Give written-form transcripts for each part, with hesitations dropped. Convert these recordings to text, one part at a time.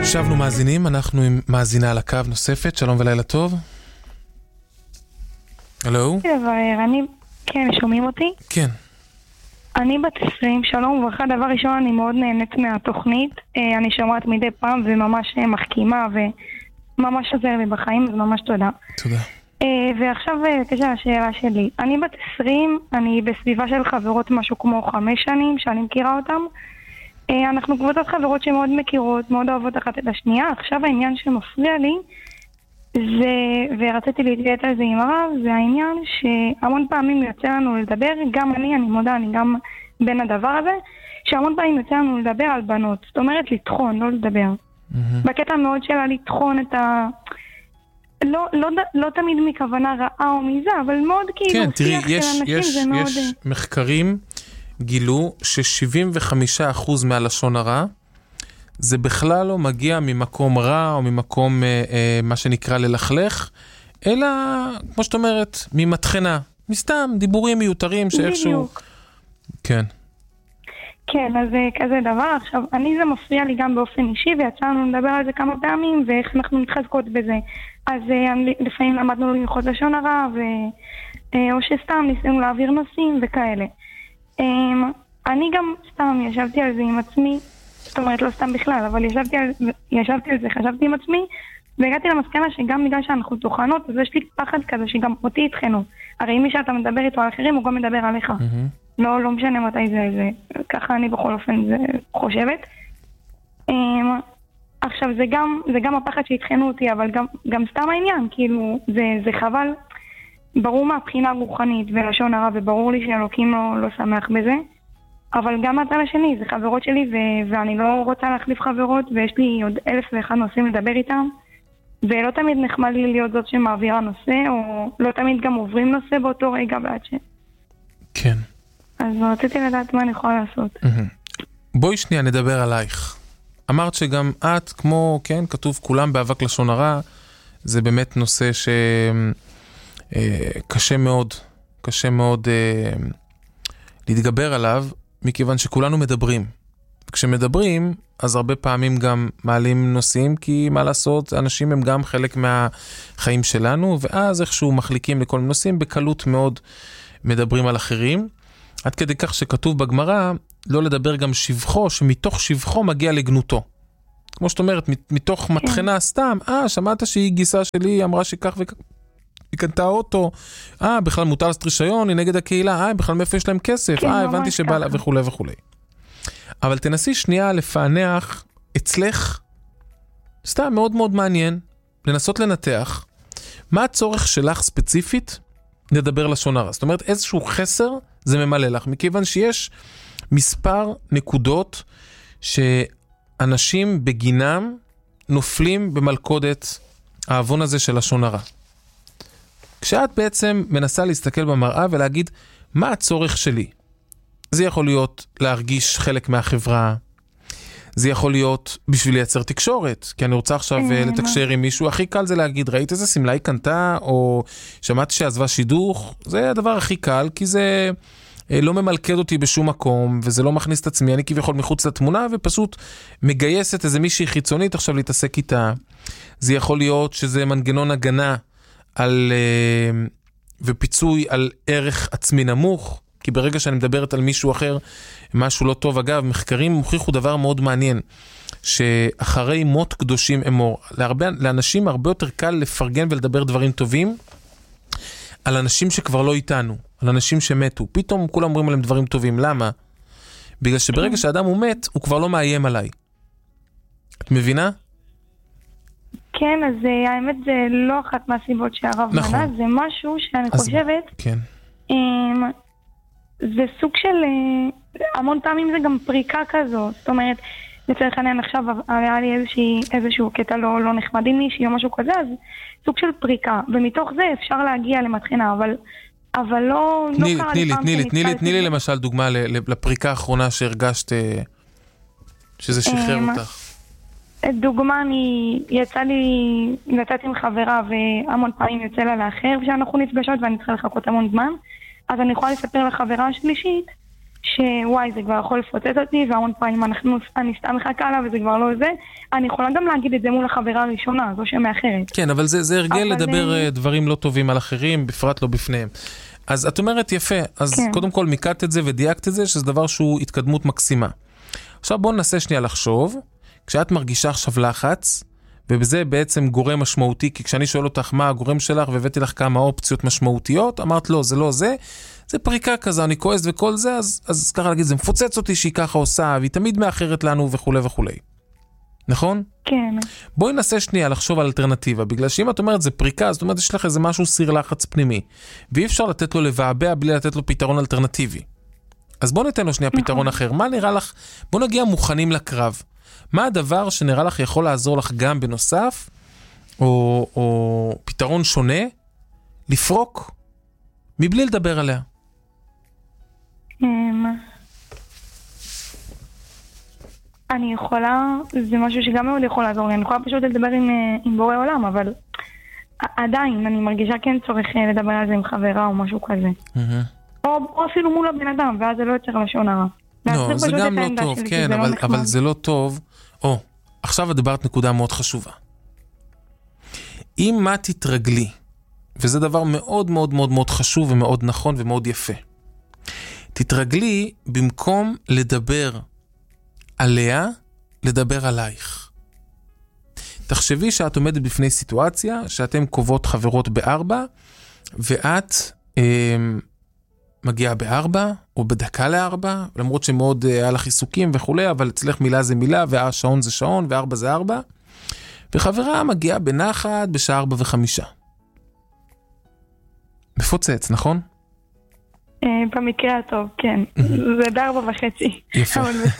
שבנו מאזינים, אנחנו עם מאזינה על הקו נוספת, שלום ולילה טוב. הלו? כן, שומעים אותי? כן. אני בת 20, שלום וברכה. דבר ראשון, אני מאוד נהנית מהתוכנית. אני שומעת מדי פעם וממש מחכימה וממש עוזר לי בחיים, אז ממש תודה. תודה. ועכשיו בקשר לשאלה שלי. אני בת 20, אני בסביבה של חברות משהו כמו 5 שנים שאני מכירה אותם. אנחנו קבוצות חברות שמאוד מכירות, מאוד אוהבות אחת את השנייה. עכשיו העניין שמפריע לי, ורציתי להתייעץ על זה עם הרב, זה העניין שהמון פעמים יוצא לנו לדבר, גם אני מודה, אני גם בין הדבר הזה, שהמון פעמים יוצא לנו לדבר על בנות. זאת אומרת, לטחון, לא לדבר. בקטע מאוד שלה לטחון את ה... לא תמיד מכוונה רעה או מזה, אבל מאוד כאילו... כן, תראי, יש מחקרים גילו ש75% מהלשון הרע, זה בכלל לא מגיע ממקום רע או ממקום מה שנקרא ללכלך, אלא, כמו שאת אומרת, ממתחנה. מסתם, דיבורים מיותרים שאיכשהו... בדיוק. כן. כן, אז כזה דבר. עכשיו, זה מפריע לי גם באופן אישי, ויצאנו לדבר על זה כמה פעמים, ואיך אנחנו מתחזקות בזה. אז לפעמים למדנו ללחוץ לשון הרע, או שסתם ניסינו להעביר נושאים וכאלה. אני גם סתם ישבתי על זה עם עצמי, זאת אומרת לא סתם בכלל, אבל ישבתי על זה, חשבתי עם עצמי, והגעתי למסקנה שגם בגלל שאנחנו תוכנות, אז יש לי פחד כזה שגם אותי יתחנו. הרי מי שאתה מדבר איתו על אחרים, הוא גם מדבר עליך. לא משנה מתי זה, ככה אני בכל אופן חושבת. עכשיו זה גם הפחד שיתחנו אותי, אבל גם סתם העניין, כאילו זה חבל, ברור מהבחינה רוחנית ולשון הרע, וברור לי שאלוקים לא שמח בזה, אבל גם מהצד השני, זה חברות שלי, ואני לא רוצה להחליף חברות, ויש לי עוד 1,001 נושאים לדבר איתם, ולא תמיד נחמד לי להיות זאת שמעבירה נושא, או לא תמיד גם עוברים נושא באותו רגע בעד ש... כן. אז רציתי לדעת מה אני יכולה לעשות. בואי שנייה נדבר עלייך. אמרת שגם את, כמו, כן, כתוב כולם באבק לשון הרע, זה באמת נושא קשה מאוד להתגבר עליו, מכיוון שכולנו מדברים. כשמדברים, אז הרבה פעמים גם מעלים נושאים, כי מה לעשות, אנשים הם גם חלק מהחיים שלנו, ואז איכשהו מחליקים לכל נושאים, בקלות מאוד מדברים על אחרים. עד כדי כך שכתוב בגמרא, לא לדבר גם שבחו, שמתוך שבחו מגיע לגנותו. כמו שאת אומרת, מתוך מתחנה סתם, שמעת שהיא גיסה שלי, אמרה שכך וכך, היא קנתה אוטו, בכלל מותר לעשות רישיון, היא נגד הקהילה, בכלל מאיפה יש להם כסף, הבנתי שבא לה וכו' וכו'. אבל תנסי שנייה לפענח אצלך, סתם מאוד מאוד מעניין, לנסות לנתח, מה הצורך שלך ספציפית לדבר לשון הרע? זאת אומרת, איזשהו חסר זה ממלא לך, מכיוון שיש מספר נקודות שאנשים בגינם נופלים במלכודת העוון הזה של לשון הרע. כשאת בעצם מנסה להסתכל במראה ולהגיד, מה הצורך שלי? זה יכול להיות להרגיש חלק מהחברה, זה יכול להיות בשביל לייצר תקשורת, כי אני רוצה עכשיו לתקשר עם מישהו, הכי קל זה להגיד, ראית איזה סמלה היא קנתה, או שמעתי שעזבה שידוך, זה הדבר הכי קל, כי זה לא ממלכד אותי בשום מקום, וזה לא מכניס את עצמי, אני כביכול מחוץ לתמונה, ופשוט מגייסת איזה מישהי חיצונית עכשיו להתעסק איתה. זה יכול להיות שזה מנגנון הגנה על, ופיצוי על ערך עצמי נמוך, כי ברגע שאני מדברת על מישהו אחר, משהו לא טוב, אגב, מחקרים מוכיחו דבר מאוד מעניין, שאחרי מות קדושים אמור, לאנשים הרבה יותר קל לפרגן ולדבר דברים טובים, על אנשים שכבר לא איתנו, על אנשים שמתו. פתאום כולם אומרים עליהם דברים טובים. למה? בגלל שברגע שהאדם הוא מת, הוא כבר לא מאיים עליי. את מבינה? כן, אז האמת זה לא אחת מהסיבות שהרב מנה, זה משהו שאני חושבת, כן. זה סוג של, המון פעמים זה גם פריקה כזו, זאת אומרת, לצורך העניין עכשיו היה לי איזשהו קטע לא נחמד עם מישהי או משהו כזה, אז סוג של פריקה, ומתוך זה אפשר להגיע למתחינה, אבל לא קרה לי פעם שנתקלתי. תני לי למשל דוגמה לפריקה האחרונה שהרגשת שזה שחרר אותך. דוגמה, יצאתי עם חברה והמון פעמים יוצא לה לאחר, ושאנחנו נפגשות ואני צריכה לחכות המון זמן, אז אני יכולה לספר לחברה השלישית שוואי, זה כבר יכול לפוצץ אותי, והמון פעמים אני סתם מחכה לה, וזה כבר לא זה. אני יכולה גם להגיד את זה מול החברה הראשונה, זו שמאחרת. כן, אבל זה הרגל לדבר דברים לא טובים על אחרים, בפרט לא בפניהם. אז את אומרת יפה, אז כן. קודם כל מיקדת את זה ודייקת את זה, שזה דבר שהוא התקדמות מקסימה. עכשיו בואו ננסה שנייה לחשוב, כשאת מרגישה עכשיו לחץ, ובזה בעצם גורם משמעותי, כי כשאני שואל אותך מה הגורם שלך, והבאתי לך כמה אופציות משמעותיות, אמרת לא, זה לא זה, זה פריקה כזה, אני כועס וכל זה, אז ככה להגיד, זה מפוצץ אותי שהיא ככה עושה, והיא תמיד מאחרת לנו וכו' וכו'. נכון? כן. בואי ננסה שנייה לחשוב על אלטרנטיבה, בגלל שאם את אומרת זה פריקה, זאת אומרת יש לך איזה משהו סיר לחץ פנימי, ואי אפשר לתת לו לבעבע בלי לתת לו פתרון אלטרנטיבי. אז בוא ניתן לו שנייה פתרון אחר. מה נראה לך? בוא נגיע מוכנים לקרב. מה הדבר שנראה לך יכול לעזור לך גם בנוסף, או פתרון שונה, לפרוק, מבלי לדבר עליה? אני יכולה, זה משהו שגם מאוד יכול לעזור לי, אני יכולה פשוט לדבר עם בורא עולם, אבל עדיין אני מרגישה כן צורך לדבר על זה עם חברה או משהו כזה. או אפילו מול הבן אדם, ואז זה לא יוצר לשון הרע. לא, זה גם לא טוב, כן, אבל זה לא טוב. עכשיו את דיברת נקודה מאוד חשובה. אם מה תתרגלי, וזה דבר מאוד מאוד מאוד מאוד חשוב ומאוד נכון ומאוד יפה, תתרגלי במקום לדבר עליה, לדבר עלייך. תחשבי שאת עומדת בפני סיטואציה, שאתם קובעות חברות ב4, ואת מגיעה ב4, או בדקה ל4, למרות שמאוד היה לך עיסוקים וכו', אבל אצלך מילה זה מילה, והשעון זה שעון, ו4 זה 4, וחברה מגיעה בנחת בשעה 4:05. מפוצץ, נכון? במקרה הטוב, כן. זה ב4:30. יפה.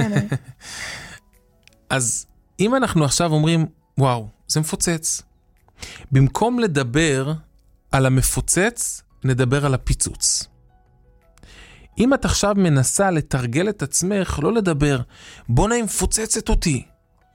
אז אם אנחנו עכשיו אומרים, וואו, זה מפוצץ. במקום לדבר על המפוצץ, נדבר על הפיצוץ. אם את עכשיו מנסה לתרגל את עצמך, לא לדבר, בונה היא מפוצצת אותי.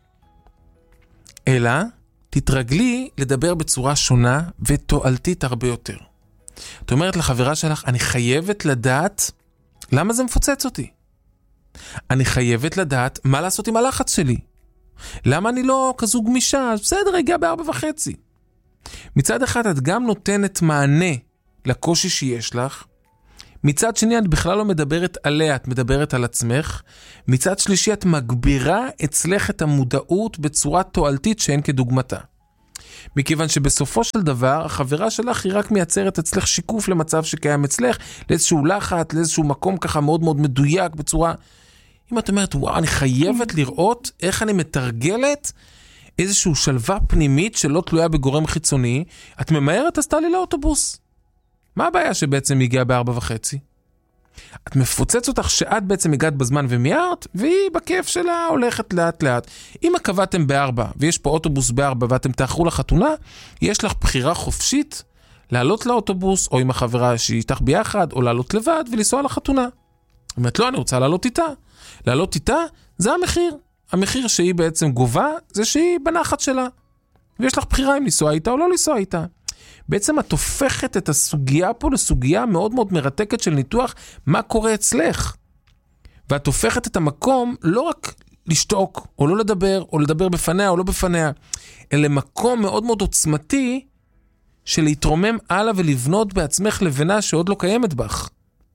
אלא, תתרגלי לדבר בצורה שונה ותועלתית הרבה יותר. את אומרת לחברה שלך, אני חייבת לדעת למה זה מפוצץ אותי. אני חייבת לדעת מה לעשות עם הלחץ שלי. למה אני לא כזו גמישה? בסדר, הגיע ב4:30. מצד אחד את גם נותנת מענה לקושי שיש לך, מצד שני את בכלל לא מדברת עליה, את מדברת על עצמך, מצד שלישי את מגבירה אצלך את המודעות בצורה תועלתית שאין כדוגמתה. מכיוון שבסופו של דבר, החברה שלך היא רק מייצרת אצלך שיקוף למצב שקיים אצלך, לאיזשהו לחץ, לאיזשהו מקום ככה מאוד מאוד מדויק בצורה... אם את אומרת, וואו, אני חייבת לראות איך אני מתרגלת איזשהו שלווה פנימית שלא תלויה בגורם חיצוני, את ממהרת, אז תעלי לאוטובוס. מה הבעיה שבעצם הגיעה ב4:30? את מפוצץ אותך שאת בעצם הגעת בזמן ומיירת, והיא בכיף שלה הולכת לאט לאט. אם קבעתם ב4 ויש פה אוטובוס ב4 ואתם תאחרו לחתונה, יש לך בחירה חופשית לעלות לאוטובוס, או עם החברה שאיתך ביחד, או לעלות לבד ולנסוע לחתונה. זאת אומרת, לא, אני רוצה לעלות איתה. לעלות איתה, זה המחיר. המחיר שהיא בעצם גובה, זה שהיא בנחת שלה. ויש לך בחירה אם לנסוע איתה או לא לנסוע איתה. בעצם את הופכת את הסוגיה פה לסוגיה מאוד מאוד מרתקת של ניתוח מה קורה אצלך. ואת הופכת את המקום לא רק לשתוק או לא לדבר, או לדבר בפניה או לא בפניה, אלא מקום מאוד מאוד עוצמתי של להתרומם הלאה ולבנות בעצמך לבנה שעוד לא קיימת בך.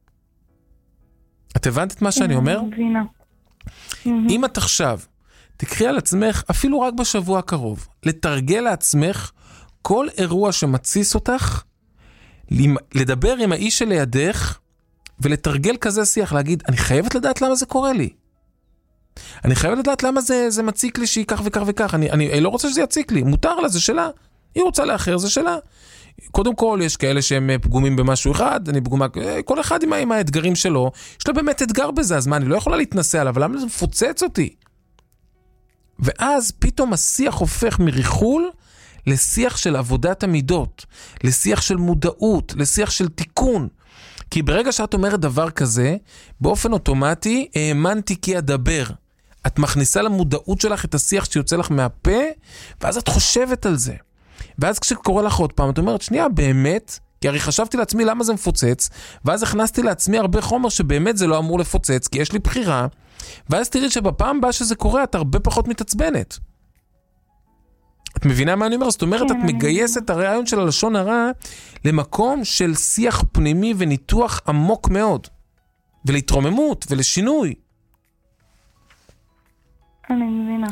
את הבנת את מה שאני אומר? אם את עכשיו תקחי על עצמך, אפילו רק בשבוע הקרוב, לתרגל לעצמך כל אירוע שמציס אותך, לדבר עם האיש שלידך, ולתרגל כזה שיח, להגיד, אני חייבת לדעת למה זה קורה לי. אני חייבת לדעת למה זה מציק לי שהיא כך וכך וכך. אני לא רוצה שזה יציק לי, מותר לה, זה שלה. היא רוצה לאחר, זה שלה. קודם כל, יש כאלה שהם פגומים במשהו אחד, אני פגומה, כל אחד עם האתגרים שלו, יש לו באמת אתגר בזה, אז מה, אני לא יכולה להתנסה עליו, אבל למה זה מפוצץ אותי? ואז פתאום השיח הופך מריחול, לשיח של עבודת המידות, לשיח של מודעות, לשיח של תיקון. כי ברגע שאת אומרת דבר כזה, באופן אוטומטי, האמנתי כי אדבר. את מכניסה למודעות שלך את השיח שיוצא לך מהפה, ואז את חושבת על זה. ואז כשקורה לך עוד פעם, את אומרת, שנייה, באמת, כי הרי חשבתי לעצמי למה זה מפוצץ, ואז הכנסתי לעצמי הרבה חומר שבאמת זה לא אמור לפוצץ, כי יש לי בחירה, ואז תראי שבפעם הבאה שזה קורה, את הרבה פחות מתעצבנת. את מבינה מה אני אומר? זאת אומרת, את מגייסת את הרעיון של הלשון הרע למקום של שיח פנימי וניתוח עמוק מאוד, ולהתרוממות ולשינוי. אני מבינה.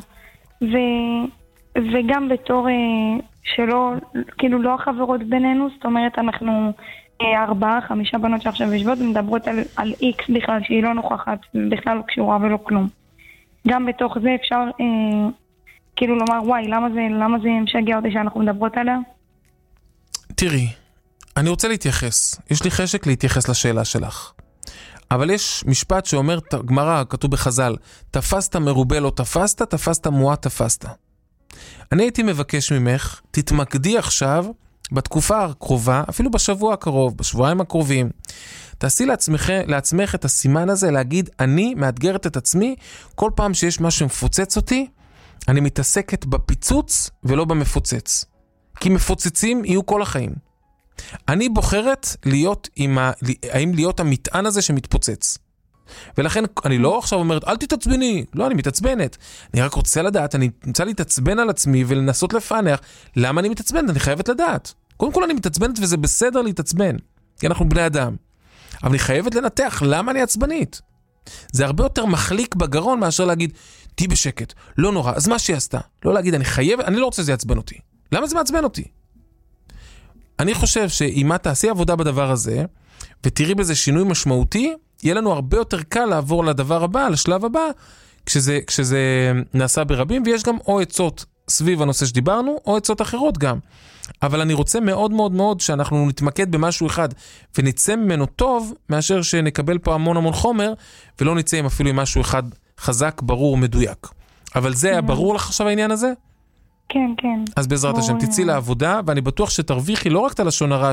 וגם בתור שלא, כאילו לא החברות בינינו, זאת אומרת, אנחנו 4-5 בנות שעכשיו יושבות ומדברות על X בכלל, שהיא לא נוכחת, בכלל לא קשורה ולא כלום. גם בתוך זה אפשר כאילו לומר, וואי, למה זה משגע אותי שאנחנו מדברות עליה? תראי, אני רוצה להתייחס. יש לי חשק להתייחס לשאלה שלך. אבל יש משפט שאומר, גמרא, כתוב בחז"ל, תפסת מרובה לא תפסת, תפסת מועט תפסת. אני הייתי מבקש ממך, תתמקדי עכשיו בתקופה הקרובה, אפילו בשבוע הקרוב, בשבועיים הקרובים. תעשי לעצמך את הסימן הזה, להגיד, אני מאתגרת את עצמי, כל פעם שיש משהו שמפוצץ אותי, אני מתעסקת בפיצוץ ולא במפוצץ. כי מפוצצים יהיו כל החיים. אני בוחרת האם להיות המטען הזה שמתפוצץ. ולכן אני לא עכשיו אומרת, אל תתעצבני. לא, אני מתעצבנת. אני רק רוצה לדעת, אני רוצה להתעצבן על עצמי ולנסות לפענח למה אני מתעצבנת. אני חייבת לדעת. קודם כל אני מתעצבנת וזה בסדר להתעצבן. כי אנחנו בני אדם. אבל אני חייבת לנתח למה אני עצבנית. זה הרבה יותר מחליק בגרון מאשר להגיד, תהי בשקט, לא נורא, אז מה שהיא עשתה? לא להגיד, אני לא רוצה שזה יעצבן אותי. למה זה מעצבן אותי? אני חושב שאם את תעשי עבודה בדבר הזה, ותראי בזה שינוי משמעותי, יהיה לנו הרבה יותר קל לעבור לדבר הבא, לשלב הבא, כשזה נעשה ברבים, ויש גם או עצות סביב הנושא שדיברנו, או עצות אחרות גם. אבל אני רוצה מאוד מאוד מאוד שאנחנו נתמקד במשהו אחד, ונצא ממנו טוב, מאשר שנקבל פה המון המון חומר, ולא נצא עם אפילו עם משהו אחד חזק, ברור, מדויק. אבל זה היה ברור לך עכשיו העניין הזה? כן, כן. אז בעזרת השם, תצאי לעבודה, ואני בטוח שתרוויחי לא רק את הלשון הרע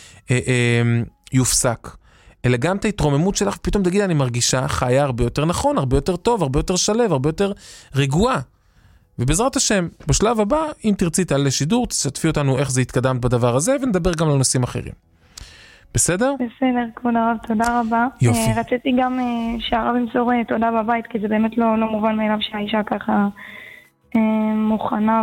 שיופסק, אלא גם את ההתרוממות שלך, פתאום תגיד, אני מרגישה חיה הרבה יותר נכון, הרבה יותר טוב, הרבה יותר שלב, הרבה יותר רגועה. ובעזרת השם, בשלב הבא, אם תרצי תעלה לשידור, תשתפי אותנו איך זה יתקדם בדבר הזה, ונדבר גם על נושאים אחרים. בסדר? בסדר, כבוד הרב, תודה רבה. יופי. רציתי גם שהרב ימסור תודה בבית, כי זה באמת לא מובן מאליו שהאישה ככה מוכנה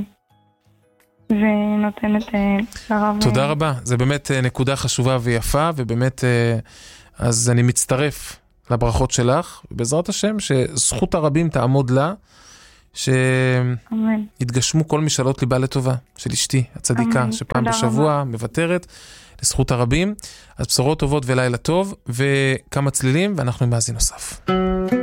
ונותנת לרב. תודה רבה, זה באמת נקודה חשובה ויפה, ובאמת, אז אני מצטרף לברכות שלך, ובעזרת השם שזכות הרבים תעמוד לה, שיתגשמו כל משאלות ליבה לטובה של אשתי הצדיקה, שפעם בשבוע מבטרת לזכות הרבים. אז בשורות טובות ולילה טוב, וכמה צלילים, ואנחנו עם מאזין נוסף.